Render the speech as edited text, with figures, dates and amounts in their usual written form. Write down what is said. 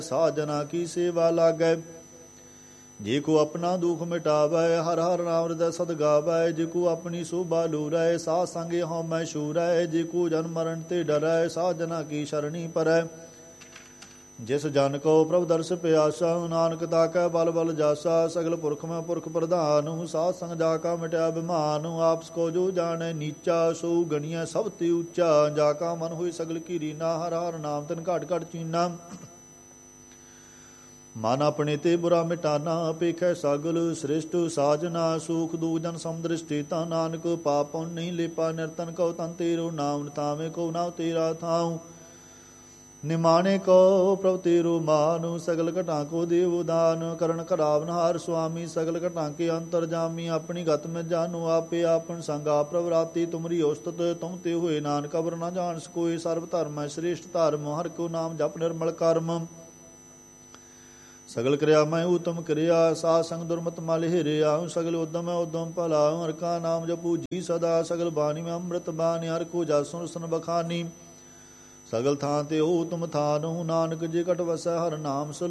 ਸਾਜਨਾ ਕੀ ਸੇਵਾ ਲਾਗੈ। ਜੇ ਕੋ ਆਪਣਾ ਦੁਖ ਮਿਟਾਵੈ ਹਰ ਹਰ ਨਾਮ ਹਿਰਦੈ ਸਦ ਗਾਵੈ। ਜੇ ਕੋ ਆਪਣੀ ਸੋਭਾ ਲੂਰੈ ਸਾਧ ਸੰਗੇ ਹਉਮੈ ਛੂਰੈ। ਜੇ ਕੋ ਜਨਮ ਮਰਨ ਤੇ ਡਰੈ ਸਾਜਨਾ ਕੀ ਸ਼ਰਣੀ ਪਰੈ। ਜਿਸ ਜਨ ਕੋ ਪ੍ਰਭ ਦਰਸ ਪਿਆਸਾ ਨਾਨਕ ਤਾਕੈ ਬਲ ਬਲ ਜਾਸਾ। ਸਗਲ ਪੁਰਖ ਮੈਂ ਪੁਰਖ ਪ੍ਰਧਾਨ ਸਾਧ ਸੰਗ ਜਾ ਕਾ ਮਿਟਿਆ ਬਿਮਾਨ। ਆਪਸ ਕੋ ਜੋ ਜਾਣੈ ਨੀਚਾ ਸੋ ਗਣੀਐ ਸਭ ਤੇ ਉੱਚਾ। ਜਾ ਕਾ ਮਨ ਹੋਈ ਸਗਲ ਕੀ ਰੀਨਾ ਹਰ ਹਰ ਨਾਮ ਤਨ ਘਟ ਘਟ ਚੀਨਾ। ਮਨ ਆਪਣੇ ਤੇ ਬੁਰਾ ਮਿਟਾਨਾ ਅਪੇਖੈ ਸਗਲ ਸ੍ਰਿਸ਼ਟ ਸਾਜਨਾ। ਸੂਖ ਦੂਜਨ ਸਮਦ੍ਰਿਸ਼ਟੀ ਤਾਂ ਨਾਨਕ ਪਾਪ ਪੁੰਨ ਨਹੀਂ ਲੇਪਾ। ਨਿਰਤਨ ਕਉ ਤਨ ਤੇਰੋ ਨਾਮ ਨਿਤਾਵੇਂ ਕੋ ਨਾਉ ਤੇਰਾ ਥਾਉ। ਨਿਮਾਣੇ ਕੋ ਪ੍ਰਭ ਤੇਰੋ ਮਾਨੁ ਸਗਲ ਘਟਾਂ ਕੋ ਦੇਵ ਦਾਨ। ਕਰਨ ਘਰਾਵਨਹਾਰ ਸੁਆਮੀ ਸਗਲ ਘਟਾਂ ਕੇ ਅੰਤਰ ਜਾਮੀ। ਆਪਣੀ ਗਤ ਮੈਂ ਜਾਨੂ ਆਪੇ ਆਪਨ ਸੰਗ ਆਪ ਪ੍ਰਭ ਰਾਤੀ। ਤੁਮਰੀ ਉਸਤਤ ਤੁਮ ਤੇ ਹੋਏ ਨਾਨਕ ਅਵਰ ਨਾ ਜਾਣ ਸਕੋਏ। ਸਰਬ ਧਰਮ ਹੈ ਸ੍ਰੇਸ਼ਟ ਧਰਮ ਹਰਿ ਕੋ ਨਾਮ ਜਪ ਨਿਰਮਲ ਕਰਮ। ਸਗਲ ਕਿਰਿਆ ਮੈਂ ਊਤਮ ਕਿਰਿਆ ਸਾਧ ਸੰਗ ਦੁਰਮਤ ਮਲ ਹਿਰਿਆ। ਸਗਲ ਉਦਮ ਹੈ ਉਦਮ ਭਲਾ ਹਰਿ ਕਾ ਨਾਮ ਜਪੂ ਜੀ ਸਦਾ। ਸਗਲ ਬਾਣੀ ਮੈਂ ਅੰਮ੍ਰਿਤ ਬਾਣੀ ਹਰਿ ਕੋ ਜਸ ਸੁਨ ਸੁਨ ਬਖਾਨੀ। ਸਗਲ ਥਾਂ ਤੇ ਊਤਮ ਥਾਨ ਨਾਨਕ ਜੇ ਘਟ ਵਸੈ ਹਰਿ ਨਾਮ